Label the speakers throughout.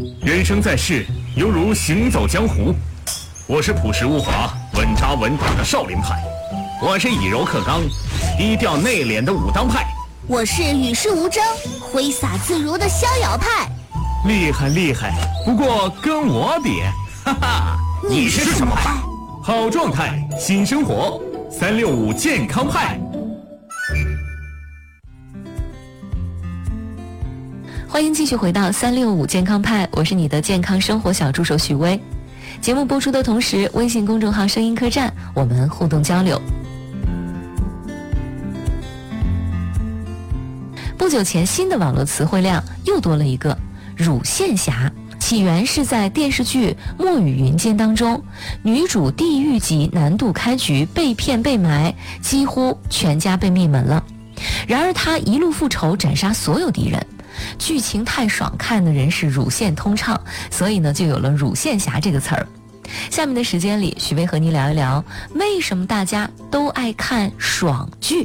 Speaker 1: 人生在世，犹如行走江湖。我是朴实无华、稳扎稳打的少林派，我是以柔克刚、低调内敛的武当派，
Speaker 2: 我是与世无争、挥洒自如的逍遥派。
Speaker 1: 厉害厉害，不过跟我比，哈哈，
Speaker 2: 你是什么派？
Speaker 1: 好状态，新生活，365健康派。
Speaker 3: 欢迎继续回到365健康派，我是你的健康生活小助手许薇。节目播出的同时，微信公众号声音客栈，我们互动交流。不久前，新的网络词汇量又多了一个乳腺侠，起源是在电视剧《墨雨云间》当中，女主地狱级难度开局被骗被埋，几乎全家被灭门了。然而她一路复仇，斩杀所有敌人。剧情太爽，看的人是乳腺通畅，所以呢就有了乳腺侠这个词儿。下面的时间里，许巍和你聊一聊为什么大家都爱看爽剧。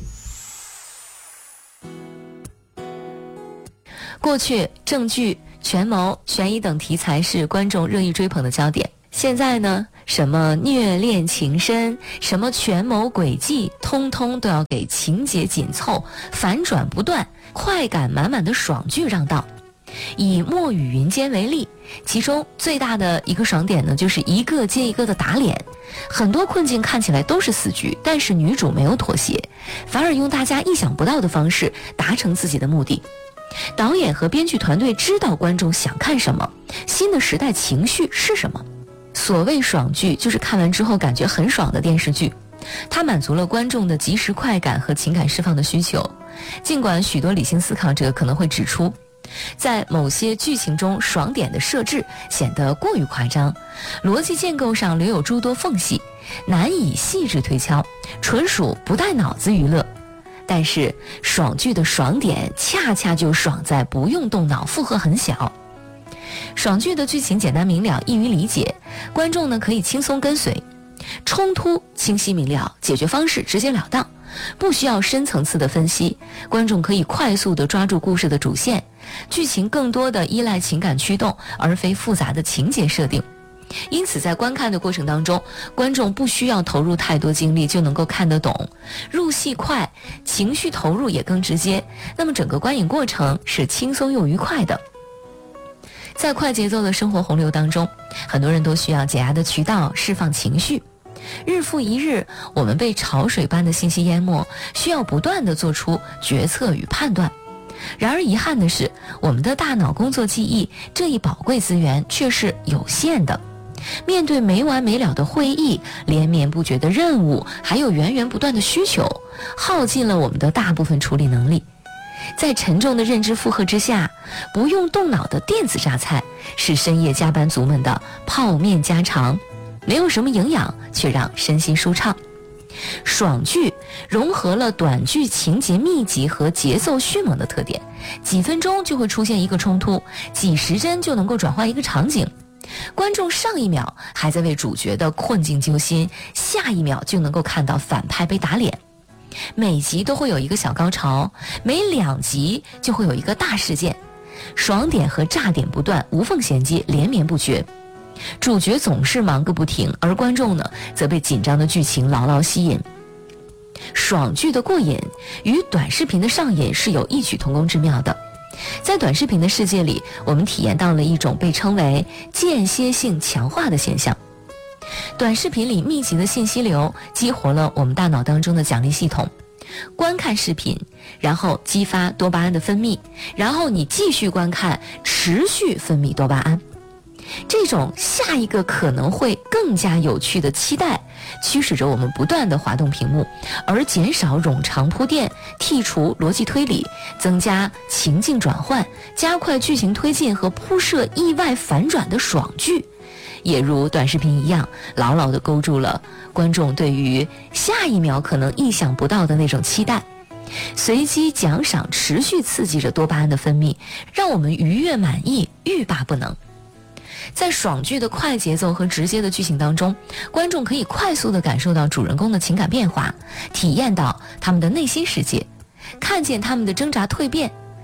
Speaker 3: 过去正剧、权谋、悬疑等题材是观众热议追捧的焦点，现在呢，什么虐恋情深，什么权谋诡计，通通都要给情节紧凑、反转不断、快感满满的爽剧让道。以《墨雨云间》为例，其中最大的一个爽点呢，就是一个接一个的打脸。很多困境看起来都是死局，但是女主没有妥协，反而用大家意想不到的方式达成自己的目的。导演和编剧团队知道观众想看什么，新的时代情绪是什么。所谓爽剧，就是看完之后感觉很爽的电视剧，它满足了观众的即时快感和情感释放的需求。尽管许多理性思考者可能会指出，在某些剧情中爽点的设置显得过于夸张，逻辑建构上留有诸多缝隙，难以细致推敲，纯属不带脑子娱乐。但是爽剧的爽点恰恰就爽在不用动脑，负荷很小。爽剧的剧情简单明了，易于理解，观众呢可以轻松跟随，冲突清晰明了，解决方式直截了当，不需要深层次的分析，观众可以快速地抓住故事的主线，剧情更多的依赖情感驱动，而非复杂的情节设定。因此在观看的过程当中，观众不需要投入太多精力就能够看得懂，入戏快，情绪投入也更直接，那么整个观影过程是轻松又愉快的。在快节奏的生活洪流当中，很多人都需要解压的渠道，释放情绪。日复一日，我们被潮水般的信息淹没，需要不断地做出决策与判断。然而遗憾的是，我们的大脑工作记忆这一宝贵资源却是有限的。面对没完没了的会议、连绵不绝的任务，还有源源不断的需求，耗尽了我们的大部分处理能力。在沉重的认知负荷之下，不用动脑的电子榨菜是深夜加班族们的泡面家常，没有什么营养，却让身心舒畅。爽剧融合了短剧情节密集和节奏迅猛的特点，几分钟就会出现一个冲突，几十帧就能够转换一个场景。观众上一秒还在为主角的困境揪心，下一秒就能够看到反派被打脸。每集都会有一个小高潮，每2集就会有一个大事件，爽点和炸点不断，无缝衔接，连绵不绝。主角总是忙个不停，而观众呢，则被紧张的剧情牢牢吸引。爽剧的过瘾与短视频的上瘾是有异曲同工之妙的。在短视频的世界里，我们体验到了一种被称为间歇性强化的现象。短视频里密集的信息流激活了我们大脑当中的奖励系统，观看视频，然后激发多巴胺的分泌，然后你继续观看，持续分泌多巴胺。这种下一个可能会更加有趣的期待，驱使着我们不断地滑动屏幕，而减少冗长铺垫，剔除逻辑推理，增加情境转换，加快剧情推进和铺设意外反转的爽剧，也如短视频一样，牢牢地勾住了观众对于下一秒可能意想不到的那种期待。随机奖赏持续刺激着多巴胺的分泌，让我们愉悦满意，欲罢不能。在爽剧的快节奏和直接的剧情当中，观众可以快速地感受到主人公的情感变化，体验到他们的内心世界，看见他们的挣扎蜕变。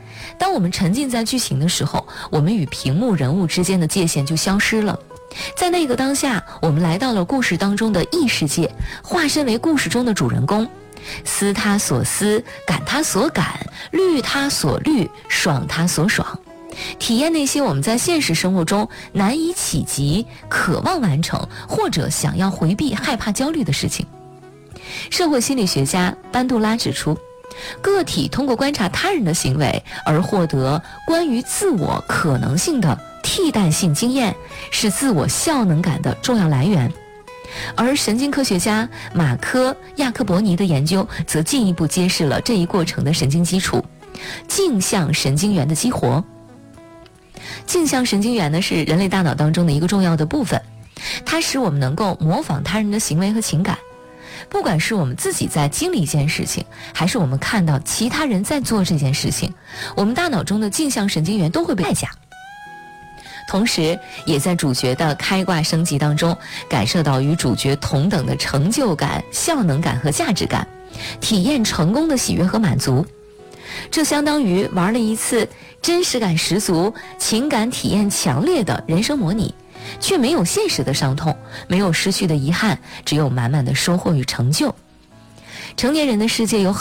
Speaker 3: 当我们沉浸在剧情的时候，我们与屏幕人物之间的界限就消失了。在那个当下，我们来到了故事当中的异世界，化身为故事中的主人公，思他所思，感他所感，虑他所虑，爽他所爽，体验那些我们在现实生活中难以企及、渴望完成或者想要回避、害怕、焦虑的事情。社会心理学家班杜拉指出，个体通过观察他人的行为而获得关于自我可能性的替代性经验，是自我效能感的重要来源。而神经科学家马科·亚克伯尼的研究则进一步揭示了这一过程的神经基础——镜像神经元的激活。镜像神经元呢，是人类大脑当中的一个重要的部分，它使我们能够模仿他人的行为和情感。不管是我们自己在经历一件事情，还是我们看到其他人在做这件事情，我们大脑中的镜像神经元都会被代价。同时也在主角的开挂升级当中感受到与主角同等的成就感、效能感和价值感，体验成功的喜悦和满足。这相当于玩了一次真实感十足、情感体验强烈的人生模拟，却没有现实的伤痛，没有失去的遗憾，只有满满的收获与成就。成年人的世界有